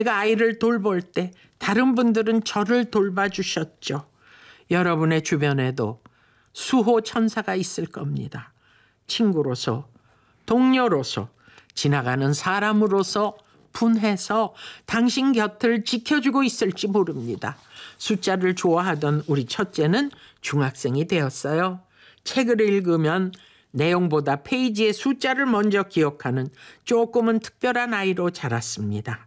제가 아이를 돌볼 때 다른 분들은 저를 돌봐주셨죠. 여러분의 주변에도 수호 천사가 있을 겁니다. 친구로서, 동료로서, 지나가는 사람으로서 분해서 당신 곁을 지켜주고 있을지 모릅니다. 숫자를 좋아하던 우리 첫째는 중학생이 되었어요. 책을 읽으면 내용보다 페이지의 숫자를 먼저 기억하는 조금은 특별한 아이로 자랐습니다.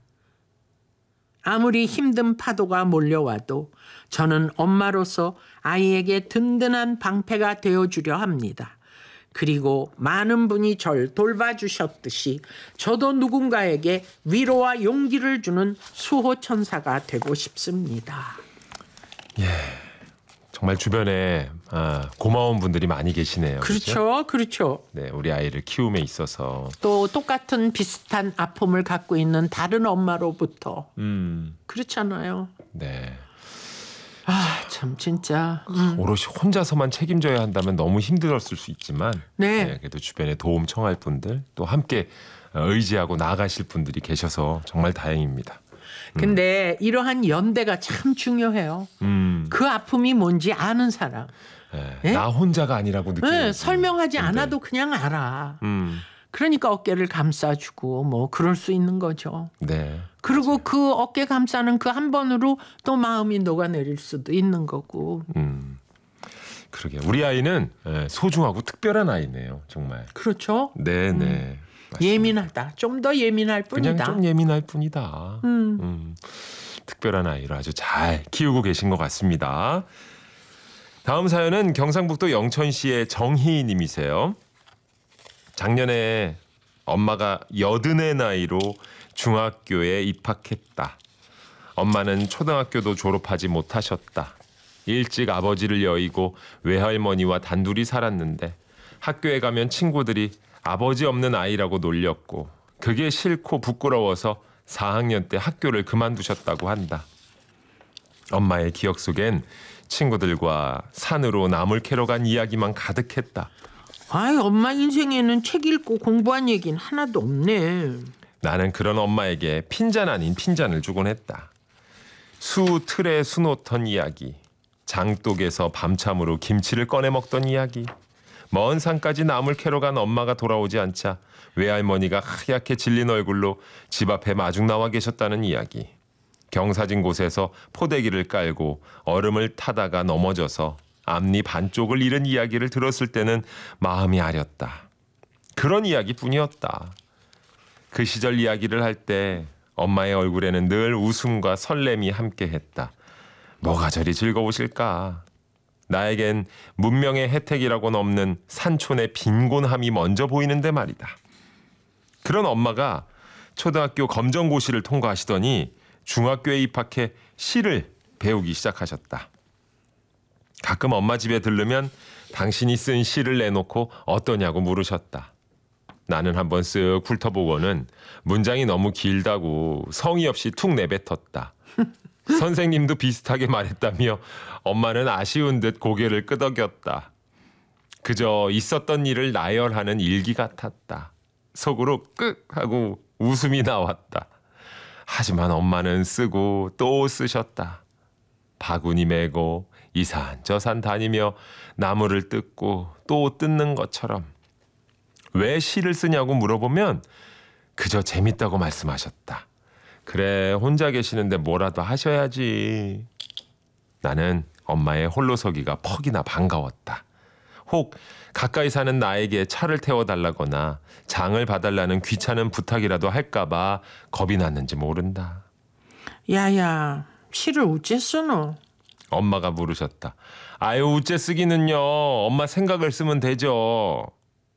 아무리 힘든 파도가 몰려와도 저는 엄마로서 아이에게 든든한 방패가 되어주려 합니다. 그리고 많은 분이 절 돌봐주셨듯이 저도 누군가에게 위로와 용기를 주는 수호천사가 되고 싶습니다. 예, 정말 주변에 고마운 분들이 많이 계시네요. 그렇죠, 그렇죠. 네, 우리 아이를 키움에 있어서 또 똑같은 비슷한 아픔을 갖고 있는 다른 엄마로부터 그렇잖아요. 네. 참 진짜 오롯이 혼자서만 책임져야 한다면 너무 힘들었을 수 있지만 네. 그래도 주변에 도움 청할 분들 또 함께 의지하고 나아가실 분들이 계셔서 정말 다행입니다. 근데 이러한 연대가 참 중요해요. 그 아픔이 뭔지 아는 사람. 네? 나 혼자가 아니라고 느끼는 설명하지 않아도 그냥 알아. 그러니까 어깨를 감싸주고 뭐 그럴 수 있는 거죠. 네. 그리고 맞아요. 그 어깨 감싸는 그 한 번으로 또 마음이 녹아내릴 수도 있는 거고. 그러게 우리 아이는 소중하고 특별한 아이네요. 정말. 그렇죠. 네네. 예민하다. 좀 더 예민할 뿐이다. 그냥 좀 예민할 뿐이다. 특별한 아이를 아주 잘 키우고 계신 것 같습니다. 다음 사연은 경상북도 영천시의 정희 님이세요. 작년에 엄마가 80의 나이로 중학교에 입학했다. 엄마는 초등학교도 졸업하지 못하셨다. 일찍 아버지를 여의고 외할머니와 단둘이 살았는데 학교에 가면 친구들이 아버지 없는 아이라고 놀렸고 그게 싫고 부끄러워서 4학년 때 학교를 그만두셨다고 한다. 엄마의 기억 속엔 친구들과 산으로 나물 캐러 간 이야기만 가득했다. 아이, 엄마 인생에는 책 읽고 공부한 얘기는 하나도 없네. 나는 그런 엄마에게 핀잔 아닌 핀잔을 주곤 했다. 수 틀에 수 놓던 이야기, 장독에서 밤참으로 김치를 꺼내 먹던 이야기, 먼 산까지 나물 캐러 간 엄마가 돌아오지 않자 외할머니가 하얗게 질린 얼굴로 집 앞에 마중 나와 계셨다는 이야기, 경사진 곳에서 포대기를 깔고 얼음을 타다가 넘어져서 앞니 반쪽을 잃은 이야기를 들었을 때는 마음이 아렸다. 그런 이야기뿐이었다. 그 시절 이야기를 할 때 엄마의 얼굴에는 늘 웃음과 설렘이 함께했다. 뭐가 저리 즐거우실까? 나에겐 문명의 혜택이라고는 없는 산촌의 빈곤함이 먼저 보이는데 말이다. 그런 엄마가 초등학교 검정고시를 통과하시더니 중학교에 입학해 시를 배우기 시작하셨다. 가끔 엄마 집에 들르면 당신이 쓴 시를 내놓고 어떠냐고 물으셨다. 나는 한번 쓱 훑어보고는 문장이 너무 길다고 성의 없이 툭 내뱉었다. 선생님도 비슷하게 말했다며 엄마는 아쉬운 듯 고개를 끄덕였다. 그저 있었던 일을 나열하는 일기 같았다. 속으로 끄 하고 웃음이 나왔다. 하지만 엄마는 쓰고 또 쓰셨다. 바구니 메고 이 산 저 산 다니며 나무를 뜯고 또 뜯는 것처럼. 왜 시를 쓰냐고 물어보면 그저 재밌다고 말씀하셨다. 그래, 혼자 계시는데 뭐라도 하셔야지. 나는 엄마의 홀로서기가 퍽이나 반가웠다. 혹 가까이 사는 나에게 차를 태워달라거나 장을 봐달라는 귀찮은 부탁이라도 할까봐 겁이 났는지 모른다. 야야, 시를 어째 쓰노? 엄마가 물으셨다. 아유, 어째 쓰기는요. 엄마 생각을 쓰면 되죠.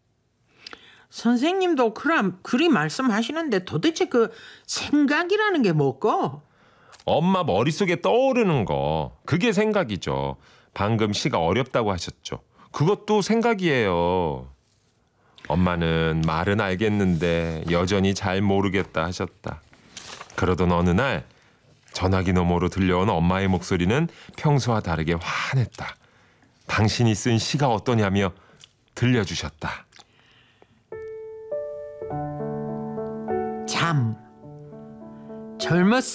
선생님도 그리 말씀하시는데 도대체 그 생각이라는 게 뭐고? 엄마 머릿속에 떠오르는 거, 그게 생각이죠. 방금 시가 어렵다고 하셨죠. 그것도 생각이에요. 엄마는 말은 알겠는데 여전히 잘 모르겠다 하셨다. 그러던 어느 날 전화기 너머로 들려온 엄마의 목소리는 평소와 다르게 환했다. 당신이 쓴 시가 어떠냐며 들려주셨다. 잠. 젊었을